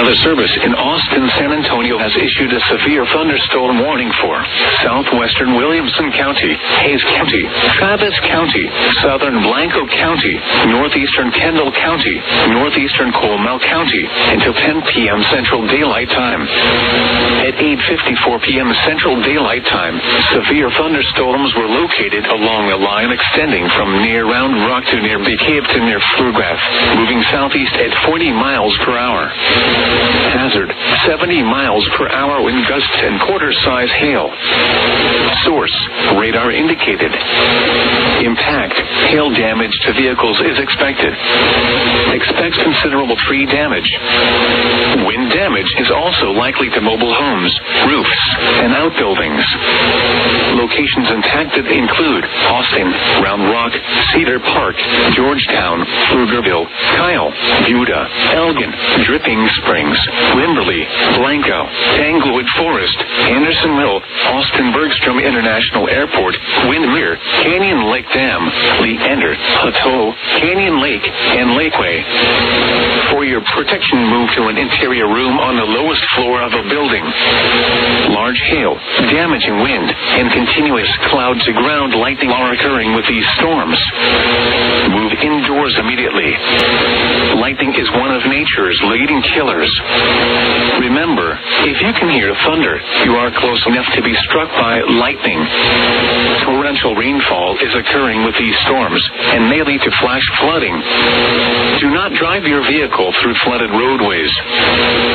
The service in Austin, San Antonio has issued a severe thunderstorm warning for southwestern Williamson County, Hayes County, Travis County, southern Blanco County, northeastern Kendall County, northeastern Comal County until 10 p.m. Central Daylight Time. At 8:54 p.m. Central Daylight Time, severe thunderstorms were located along a line extending from near Round Rock to near Big Cave to near Pflugerville, moving southeast at 40 miles per hour. Hazard, 70 miles per hour wind gusts and quarter-size hail. Source, radar indicated. Impact, hail damage to vehicles is expected. Expects considerable tree damage. Wind damage is also likely to mobile homes, roofs, and outbuildings. Locations impacted include Austin, Round Rock, Cedar Park, Georgetown, Pflugerville, Kyle, Buda, Elgin, Dripping Springs, Limberley, Blanco, Tanglewood Forest, Andersonville, Austin Bergstrom International Airport, Windermere, Canyon Lake Dam, Leander, Plateau, Canyon Lake, and Lakeway. For your protection, move to an interior room on the lowest floor of a building. Large hail, damaging wind, and continuous cloud-to-ground lightning are occurring with these storms. Move indoors immediately. Lightning is one of nature's leading killers. Remember, if you can hear thunder, you are close enough to be struck by lightning. Torrential rainfall is occurring with these storms and may lead to flash flooding. Do not drive your vehicle through flooded roadways.